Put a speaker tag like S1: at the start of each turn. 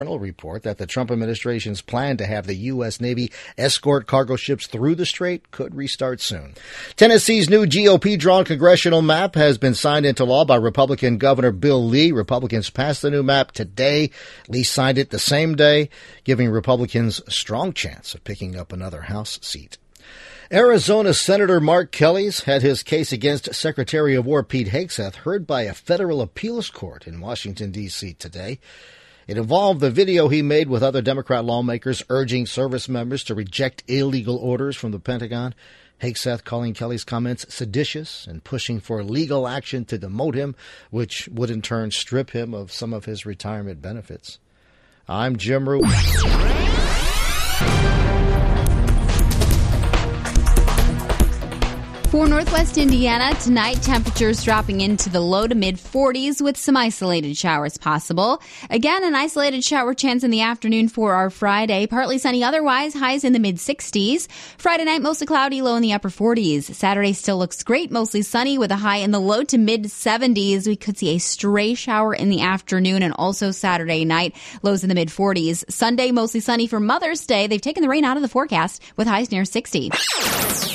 S1: report that the Trump administration's plan to have the U.S. Navy escort cargo ships through the strait could restart soon. Tennessee's new GOP-drawn congressional map has been signed into law by Republican Governor Bill Lee. Republicans passed the new map today. Lee signed it the same day, giving Republicans a strong chance of picking up another House seat. Arizona Senator Mark Kelly's had his case against Secretary of War Pete Hegseth heard by a federal appeals court in Washington, D.C. today. It involved the video he made with other Democrat lawmakers urging service members to reject illegal orders from the Pentagon. Hegseth calling Kelly's comments seditious and pushing for legal action to demote him, which would in turn strip him of some of his retirement benefits. I'm Jim Root.
S2: For Northwest Indiana, tonight temperatures dropping into the low to mid 40s with some isolated showers possible. Again, an isolated shower chance in the afternoon for our Friday. Partly sunny otherwise, highs in the mid 60s. Friday night, mostly cloudy, low in the upper 40s. Saturday still looks great, mostly sunny with a high in the low to mid 70s. We could see a stray shower in the afternoon and also Saturday night, lows in the mid 40s. Sunday, mostly sunny for Mother's Day. They've taken the rain out of the forecast with highs near 60.